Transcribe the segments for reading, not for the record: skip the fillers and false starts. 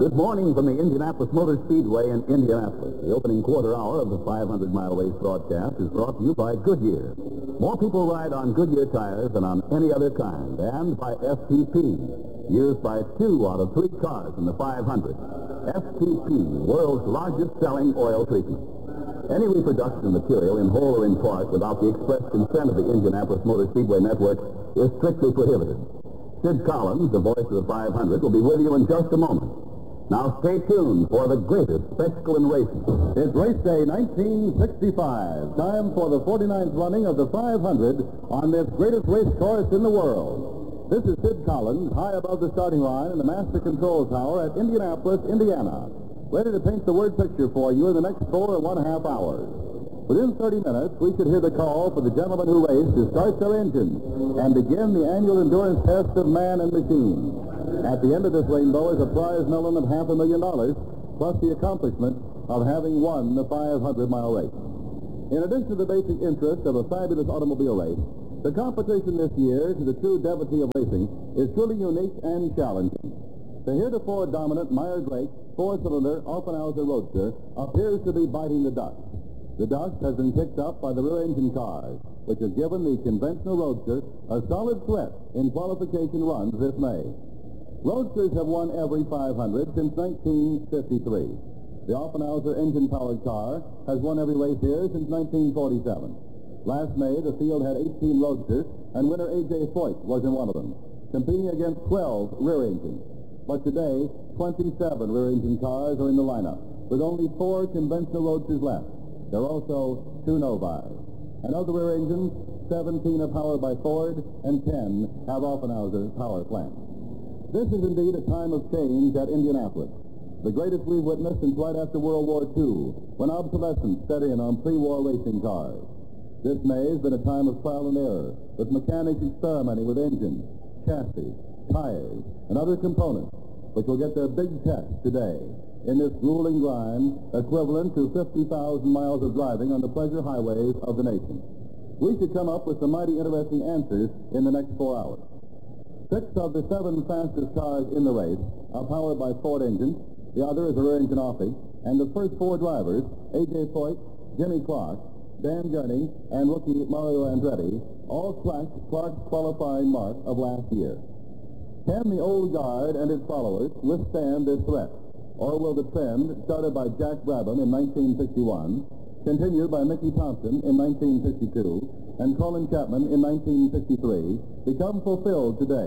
Good morning from the Indianapolis Motor Speedway in Indianapolis. The opening quarter hour of the 500-mile race broadcast is brought to you by Goodyear. More people ride on Goodyear tires than on any other kind, and by STP, used by 2 out of 3 cars in the 500. STP, world's largest selling oil treatment. Any reproduction of material in whole or in part without the express consent of the Indianapolis Motor Speedway Network is strictly prohibited. Sid Collins, the voice of the 500, will be with you in just a moment. Now stay tuned for the greatest spectacle in racing. It's race day 1965. Time for the 49th running of the 500 on this greatest race course in the world. This is Sid Collins, high above the starting line in the Master Control Tower at Indianapolis, Indiana, ready to paint the word picture for you in the next 4.5 hours. Within 30 minutes, we should hear the call for the gentlemen who race to start their engines and begin the annual endurance test of man and machine. At the end of this rainbow is a prize melon of $500,000, plus the accomplishment of having won the 500-mile race. In addition to the basic interest of a fabulous automobile race, the competition this year, to the true devotee of racing, is truly unique and challenging. The heretofore dominant Meyer-Drake 4-cylinder Offenhauser Roadster appears to be biting the dust. The dust has been kicked up by the rear engine cars, which has given the conventional Roadster a solid threat in qualification runs this May. Roadsters have won every 500 since 1953. The Offenhauser engine-powered car has won every race here since 1947. Last May, the field had 18 Roadsters, and winner A.J. Foyt was in one of them, competing against 12 rear engines. But today, 27 rear engine cars are in the lineup, with only 4 conventional Roadsters left. There are also 2 Novis. And of the rear engines, 17 are powered by Ford, and 10 have Offenhauser power plants. This is indeed a time of change at Indianapolis, the greatest we've witnessed since right after World War II, when obsolescence set in on pre-war racing cars. This May has been a time of trial and error, with mechanics experimenting with engines, chassis, tires, and other components, which will get their big test today in this grueling grind equivalent to 50,000 miles of driving on the pleasure highways of the nation. We should come up with some mighty interesting answers in the next 4 hours. 6 of the 7 fastest cars in the race are powered by Ford engines. The other is a rear engine Offie. And the first 4 drivers, A.J. Foyt, Jimmy Clark, Dan Gurney, and rookie Mario Andretti, all cracked Clark's qualifying mark of last year. Can the old guard and its followers withstand this threat? Or will the trend, started by Jack Brabham in 1961, continued by Mickey Thompson in 1962, and Colin Chapman in 1963, become fulfilled today?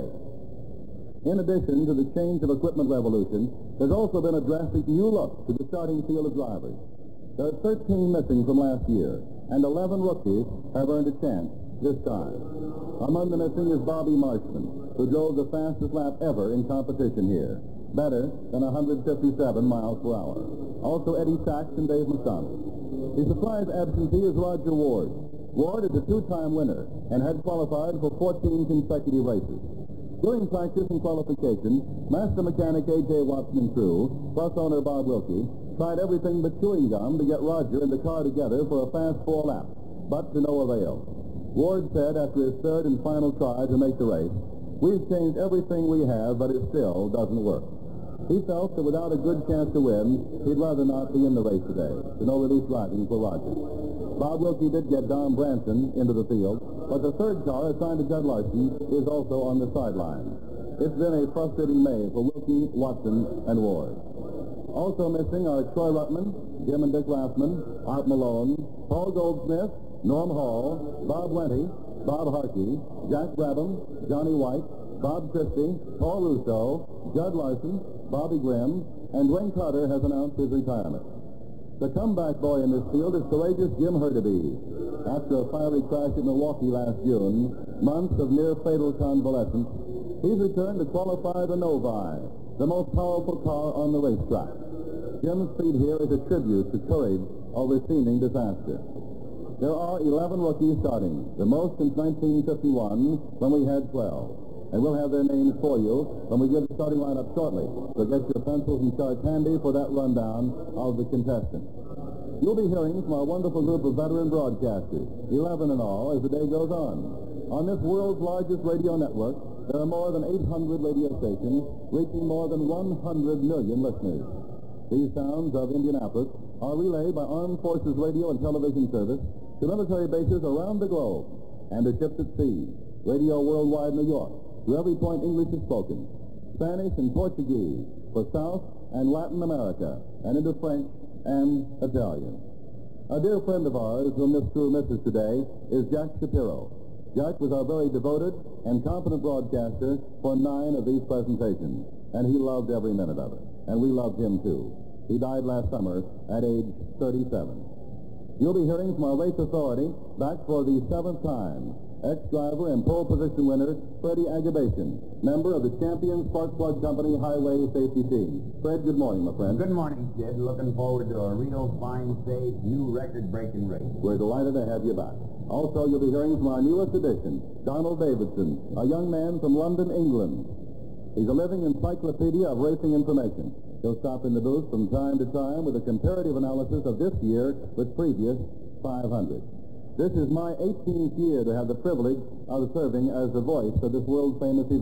In addition to the change of equipment revolution, there's also been a drastic new look to the starting field of drivers. There are 13 missing from last year, and 11 rookies have earned a chance this time. Among the missing is Bobby Marshman, who drove the fastest lap ever in competition here, better than 157 miles per hour. Also Eddie Sachs and Dave McDonald. The surprise absentee is Roger Ward. Ward is a 2-time winner and had qualified for 14 consecutive races. During practice and qualification, master mechanic A.J. Watson and crew, plus owner Bob Wilkie, tried everything but chewing gum to get Roger and the car together for a fast 4 laps, but to no avail. Ward said after his 3rd and final try to make the race, "We've changed everything we have, but it still doesn't work." He felt that without a good chance to win, he'd rather not be in the race today. So no relief driving for Roger. Bob Wilkie did get Don Branson into the field, but the 3rd car assigned to Judd Larson is also on the sideline. It's been a frustrating May for Wilkie, Watson, and Ward. Also missing are Troy Ruttman, Jim and Dick Rathman, Art Malone, Paul Goldsmith, Norm Hall, Bob Wenty, Bob Harkey, Jack Brabham, Johnny White, Bob Christie, Paul Russo, Judd Larson, Bobby Grimm, and Dwayne Carter has announced his retirement. The comeback boy in this field is courageous Jim Hurtubise. After a fiery crash at Milwaukee last June, months of near-fatal convalescence, he's returned to qualify the Novi, the most powerful car on the racetrack. Jim's speed here is a tribute to courage over seeming disaster. There are 11 rookies starting, the most since 1951, when we had 12. And we'll have their names for you when we give the starting lineup shortly. So get your pencils and charts handy for that rundown of the contestants. You'll be hearing from our wonderful group of veteran broadcasters, 11 in all, as the day goes on. On this world's largest radio network, There are more than 800 radio stations reaching more than 100 million listeners. These sounds of Indianapolis are relayed by Armed Forces Radio and Television Service to military bases around the globe and to ships at sea, Radio Worldwide New York, to every point English is spoken, Spanish and Portuguese for South and Latin America, and into French and Italian. A dear friend of ours whom this crew misses today is Jack Shapiro. Jack was our very devoted and competent broadcaster for 9 of these presentations, and he loved every minute of it, and we loved him too. He died last summer at age 37. You'll be hearing from our race authority, back for the 7th time, ex-driver and pole position winner Freddie Agabation, member of the Champion Spark Plug Company Highway Safety Team. Fred, good morning, my friend. Good morning, Sid. Looking forward to a real fine, safe, new record-breaking race. We're delighted to have you back. Also, you'll be hearing from our newest addition, Donald Davidson, a young man from London, England. He's a living encyclopedia of racing information. He'll stop in the booth from time to time with a comparative analysis of this year with previous 500. This is my 18th year to have the privilege of serving as the voice of this world-famous event.